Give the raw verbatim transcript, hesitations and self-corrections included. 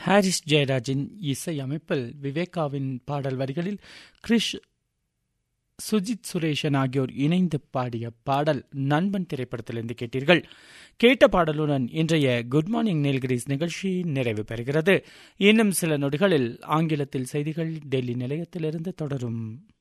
Harris ஜெயராஜின் இசையமைப்பில் விவேகாவின் பாடல் வரிகளில் கிரிஷ், சுஜித் சுரேஷன் ஆகியோர் இணைந்து பாடிய பாடல் நண்பன் திரைப்படத்திலிருந்து கேட்டீர்கள். கேட்ட பாடலுடன் இன்றைய குட் மார்னிங் நீல்கிரிஸ் நிகழ்ச்சி நிறைவு பெறுகிறது. இன்னும் சில நொடிகளில் ஆங்கிலத்தில் செய்திகள் டெல்லி நிலையத்திலிருந்து தொடரும்.